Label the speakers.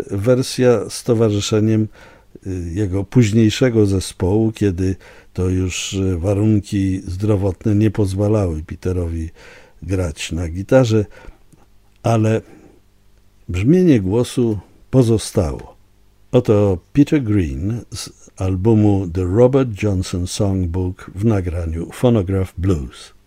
Speaker 1: wersja z towarzyszeniem jego późniejszego zespołu, kiedy to już warunki zdrowotne nie pozwalały Peterowi grać na gitarze, ale brzmienie głosu pozostało. Oto Peter Green z albumu The Robert Johnson Songbook w nagraniu Phonograph Blues.